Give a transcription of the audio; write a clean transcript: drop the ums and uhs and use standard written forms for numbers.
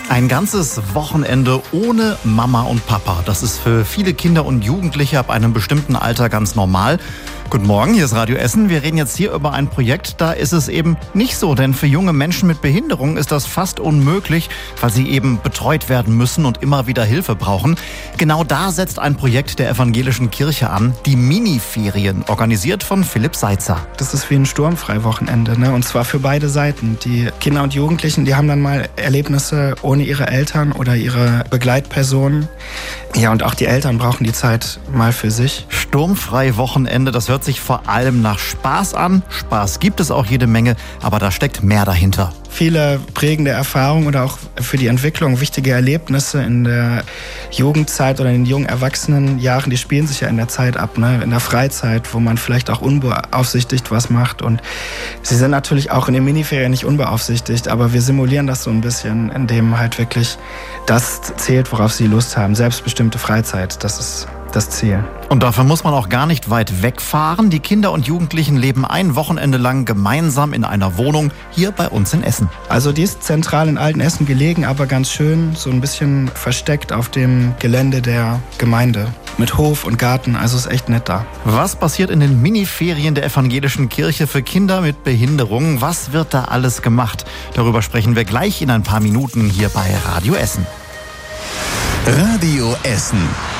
Ein ganzes Wochenende ohne Mama und Papa. Das ist für viele Kinder und Jugendliche ab einem bestimmten Alter ganz normal. Guten Morgen, hier ist Radio Essen. Wir reden jetzt hier über ein Projekt, da ist es eben nicht so. Denn für junge Menschen mit Behinderung ist das fast unmöglich, weil sie eben betreut werden müssen und immer wieder Hilfe brauchen. Genau da setzt ein Projekt der Evangelischen Kirche an, die Miniferien, organisiert von Philipp Seitzer. Das ist wie ein Sturmfrei-Wochenende, ne? Und zwar für beide Seiten. Die Kinder und Jugendlichen, die haben dann mal Erlebnisse ohne ihre Eltern oder ihre Begleitpersonen. Ja, und auch die Eltern brauchen die Zeit mal für sich. Sturmfrei Wochenende, das hört sich vor allem nach Spaß an. Spaß gibt es auch jede Menge, aber da steckt mehr dahinter. Viele prägende Erfahrungen oder auch für die Entwicklung wichtige Erlebnisse in der Jugendzeit oder in den jungen Erwachsenenjahren, die spielen sich ja in der Zeit ab, ne? In der Freizeit, wo man vielleicht auch unbeaufsichtigt was macht. Und sie sind natürlich auch in den Miniferien nicht unbeaufsichtigt, aber wir simulieren das so ein bisschen, indem halt wirklich das zählt, worauf sie Lust haben. Selbstbestimmte Freizeit, das ist das Ziel. Und dafür muss man auch gar nicht weit wegfahren. Die Kinder und Jugendlichen leben ein Wochenende lang gemeinsam in einer Wohnung hier bei uns in Essen. Also die ist zentral in Altenessen gelegen, aber ganz schön so ein bisschen versteckt auf dem Gelände der Gemeinde. Mit Hof und Garten, also ist echt nett da. Was passiert in den Miniferien der Evangelischen Kirche für Kinder mit Behinderung? Was wird da alles gemacht? Darüber sprechen wir gleich in ein paar Minuten hier bei Radio Essen. Radio Essen.